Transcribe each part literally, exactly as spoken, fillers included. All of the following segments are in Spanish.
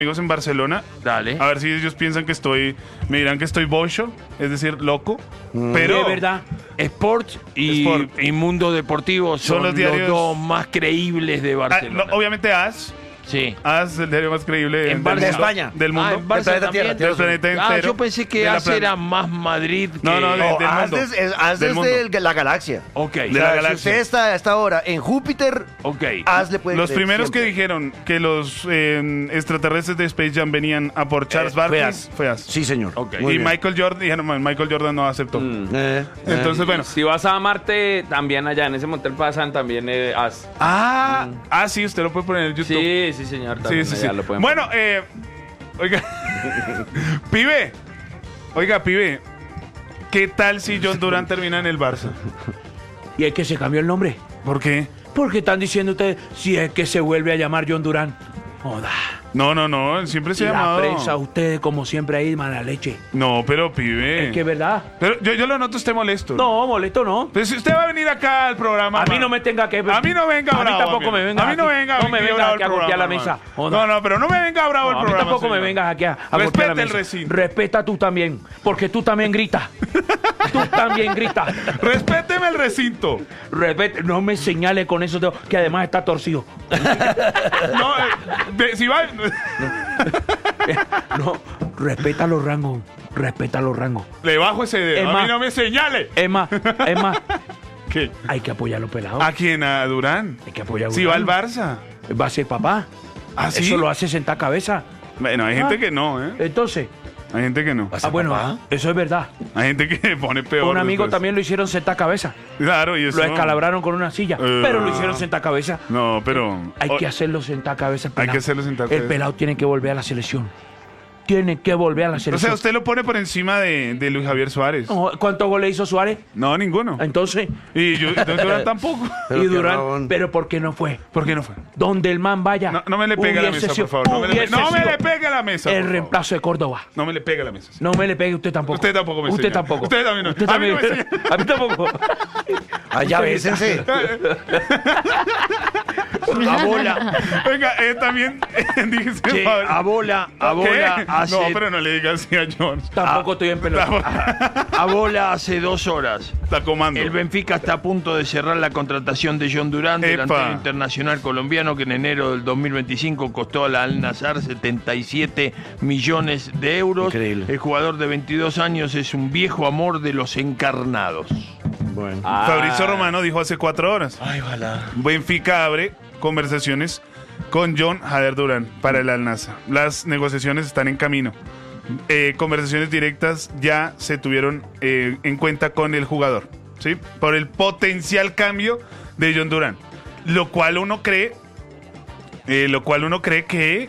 amigos en Barcelona. Dale. A ver si ellos piensan que estoy, me dirán que estoy bocho, es decir, loco. Mm. Pero de verdad, Sport y, Sport. y Mundo Deportivo son, Son los diarios- los dos más creíbles de ah, Barcelona. no, obviamente AS, Sí. AS, el diario más creíble En del Barça- mundo, España. del mundo. Ah, en Barça planeta también. Tierra, del planeta Ah, entero. yo pensé que de la AS plan- era más Madrid que... No, no, de- No, del haz mundo. desde, es- haz Del desde mundo. el- la galaxia. Ok, De O la sea, si galaxia. usted está hasta ahora en Júpiter, ok. haz le puede Los creer primeros que siempre. dijeron que los eh, extraterrestres de Space Jam venían a por Charles Eh, Barkley fue AS. fue AS. Sí, señor. Ok. Muy Y bien. Michael Jordan, dijeron, "Man, Michael Jordan no aceptó. Eh, Entonces, bueno. Si vas a Marte, también allá en ese motel pasan también eh, as. Ah, ah, sí, usted lo puede poner en YouTube. Sí, sí, señor. Sí, También sí, sí. allá lo pueden Bueno, eh, oiga, pibe, oiga, pibe, ¿qué tal si John Durán termina en el Barça? Y es que se cambió el nombre. ¿Por qué? Porque están diciendo ustedes si es que se vuelve a llamar John Durán. Joda. No, no, no, siempre se Y ha la llamado. prensa, ustedes como siempre ahí, mala leche. No, pero pibe. Es que es verdad. Pero yo, yo lo noto usted molesto. No, molesto no. Pero si usted va a venir acá al programa. A mí man. no me tenga que... A mí no venga A mí bravo. tampoco amigo. me venga A mí no aquí. venga No me aquí vengas bravo aquí a el golpear la programa, mesa. man. Joda. No, no, pero no me venga bravo No, el a mí programa. tampoco me señor. vengas aquí a, a Respete golpear la el mesa. recinto. Respeta tú también, porque tú también gritas. Tú también gritas. Respéteme el recinto. Respete, no me señale con eso de- que además está torcido. No, eh, de- si va. No, respeta los rangos. Respeta los rangos. Le bajo ese dedo. Es A más- mí no me señale. Es más, es más, ¿Qué? hay que apoyar a los pelados. ¿A quién? ¿A Durán? Hay que apoyar a Si va al Durán. Barça. Va a ser papá. ¿Ah, sí? Eso lo hace sentar cabeza. Bueno, hay gente Ah. que no, ¿eh? Entonces, Hay gente que no. ah, bueno, eso es verdad. Hay gente que pone peor. Un amigo después. también lo hicieron sentar cabeza. Claro, y eso. Lo escalabraron con una silla, Eh. pero lo hicieron sentar cabeza. No, pero. Hay o- que hacerlo sentar cabeza. el Hay pelado. que hacerlo sentar El cabeza. pelado tiene que volver a la selección. Tiene que volver a la O selección. sea, usted lo pone por encima de, de Luis Javier Suárez. No, ¿cuántos goles hizo Suárez? No, ninguno. Entonces, Y yo, Durán tampoco. Pero y qué Durán, rabón. pero ¿por qué no fue? ¿Por qué no fue? Donde el man vaya. No, no me le pegue a la hubiese mesa, sido- por favor. No me le, hubiese no me sido le pegue a la mesa. El por favor. reemplazo de Córdoba. No me le pegue a la mesa. No me le pegue usted tampoco. Usted tampoco me Usted señala. tampoco. Usted también no. Usted A mí no también. me señala. A mí tampoco. Allá Usted- bésense. A bola. Venga, eh, también eh, dice. Che, Pablo- a bola, a ¿Qué? bola hace... No, pero no le digas así a John. Tampoco estoy en pelota. A bola hace dos horas. Está comando. El Benfica está a punto de cerrar la contratación de John Durán, Epa. delantero internacional colombiano que en enero del dos mil veinticinco costó a la Al Nassr setenta y siete millones de euros. Increíble. El jugador de veintidós años es un viejo amor de los encarnados. Bueno. Ah. Fabrizio Romano dijo hace cuatro horas. Ay, ojalá. Benfica abre conversaciones con John Jader Durán para el Al Nassr. Las negociaciones están en camino. Eh, conversaciones directas ya se tuvieron eh, en cuenta con el jugador, ¿sí? Por el potencial cambio de John Durán. Lo cual uno cree, eh, lo cual uno cree que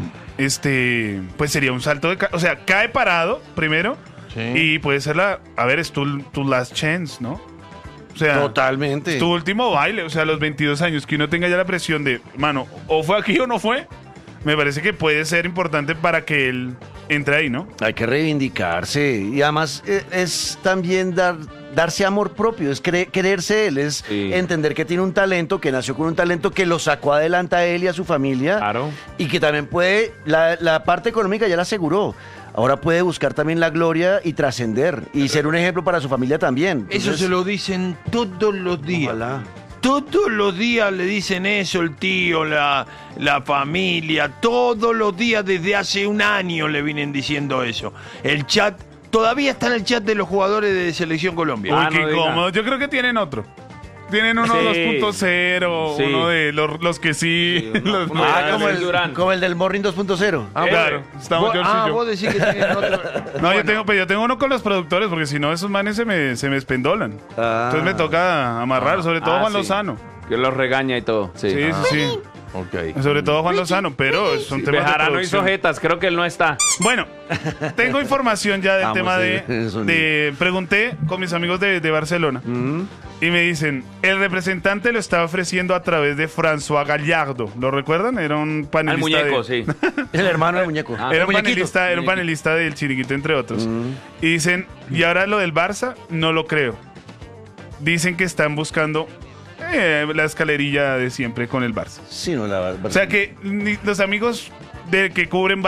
este, pues sería un salto de, ca- o sea, cae parado primero Sí. y puede ser la, a ver, es tu, tu last chance, ¿no? O sea, Totalmente. tu último baile, o sea, a los veintidós años, que uno tenga ya la presión de, mano, o fue aquí o no fue, me parece que puede ser importante para que él entre ahí, ¿no? Hay que reivindicarse. Y además eh, es también dar, darse amor propio, es cre- quererse él, es Sí. entender que tiene un talento, que nació con un talento que lo sacó adelante a él y a su familia. Claro. Y que también puede, la, la parte económica ya la aseguró. Ahora puede buscar también la gloria y trascender. Y ser un ejemplo para su familia también. Eso Entonces, se lo dicen todos los días. Ojalá. Todos los días le dicen eso el tío, la, la familia, todos los días desde hace un año le vienen diciendo eso. El chat, todavía está en el chat de los jugadores de Selección Colombia. Uy, Ah, qué no diga. incómodo. Yo creo que tienen otro. Tienen uno Sí. dos punto cero, Sí. uno de los, los que sí. Sí, uno- los uno más- Ah, Durán, como el el, Durán. como el del Morning dos punto cero. Ah, claro. Estamos Vos- George ah, y yo. vos decís que tienen otro. No, Bueno, yo tengo, pero yo tengo uno con los productores, porque si no, esos manes se me, se me espendolan. Ah. Entonces me toca amarrar, sobre todo Ah, Juan sí. Lozano. Que los regaña y todo. Sí. Sí, Ah. sí, sí. ok. Sobre todo Juan Lozano, pero son temas de Bejarano hizo producción. jetas, creo que él no está. Bueno, tengo información ya del Vamos, tema eh, de, eso de... Pregunté con mis amigos de, de Barcelona y me dicen, el representante lo estaba ofreciendo a través de François Gallardo. ¿Lo recuerdan? Era un Al panelista muñeco, de... sí. El hermano del muñeco. Ah, Era un, muñequito. panelista, era un Muñequito. panelista del Chiringuito, entre otros. Y dicen, y ahora lo del Barça, no lo creo. Dicen que están buscando eh, la escalerilla de siempre con el Barça. Sí, no, la O sea que ni- los amigos de que cubren